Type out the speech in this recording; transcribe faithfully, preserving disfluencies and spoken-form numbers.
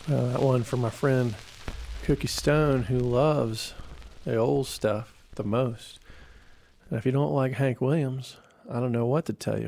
Uh, that one for my friend Cookie Stone, who loves the old stuff the most. And if you don't like Hank Williams, I don't know what to tell you.